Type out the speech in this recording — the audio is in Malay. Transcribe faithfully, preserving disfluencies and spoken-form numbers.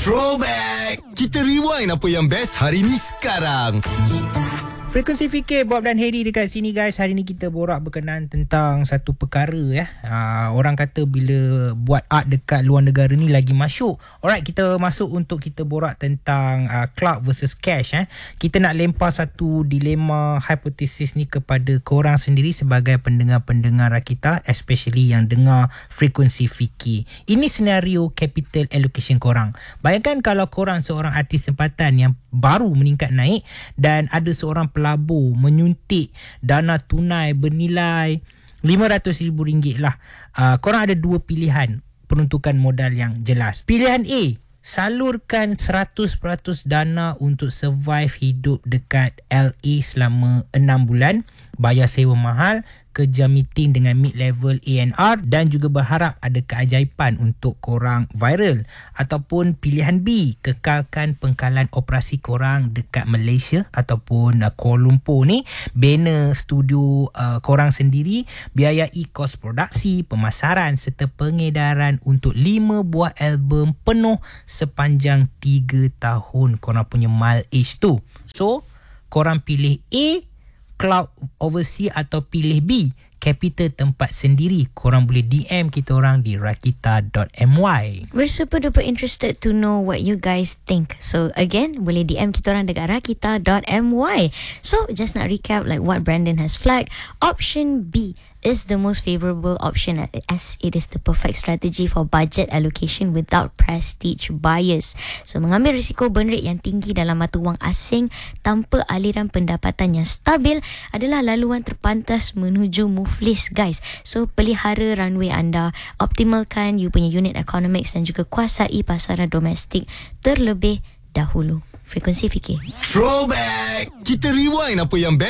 Throwback. Kita rewind apa yang best hari ni sekarang. Frekuensi Fikir, Bob dan Hedi dekat sini guys. Hari ni kita borak berkenaan tentang satu perkara ya. Uh, orang kata bila buat art dekat luar negara ni lagi masyuk. Alright, kita masuk untuk kita borak tentang uh, cloud versus cash eh. Kita nak lempar satu dilema hipotesis ni kepada korang sendiri sebagai pendengar-pendengar kita, especially yang dengar Frekuensi Fikir. Ini senario capital allocation korang. Bayangkan kalau korang seorang artis tempatan yang baru meningkat naik dan ada seorang pelabur menyuntik dana tunai bernilai lima ratus ribu ringgit lah. Uh, korang ada dua pilihan peruntukan modal yang jelas. Pilihan A, salurkan seratus peratus dana untuk survive hidup dekat L A selama enam bulan, bayar sewa mahal, kerja meeting dengan mid-level A and R dan juga berharap ada keajaiban untuk korang viral. Ataupun pilihan B, kekalkan pengkalan operasi korang dekat Malaysia ataupun uh, Kuala Lumpur ni, banner studio uh, korang sendiri, biayai kos produksi, pemasaran serta pengedaran untuk lima buah album penuh sepanjang tiga tahun korang punya mileage tu. So, korang pilih A, cloud overseas, atau pilih B, capital tempat sendiri. Korang boleh D M kita orang di rakita dot my. We're super duper interested to know what you guys think. So again, boleh D M kita orang dekat rakita dot my. So just nak recap like what Brandon has flagged. Option B is the most favorable option as it is the perfect strategy for budget allocation without prestige bias. So mengambil risiko burn rate yang tinggi dalam mata wang asing tanpa aliran pendapatan yang stabil adalah laluan terpantas menuju muflis guys. So pelihara runway anda, optimalkan you punya unit economics dan juga kuasai pasaran domestik terlebih dahulu. Frekuensi Fikir. Throwback. Kita rewind apa yang best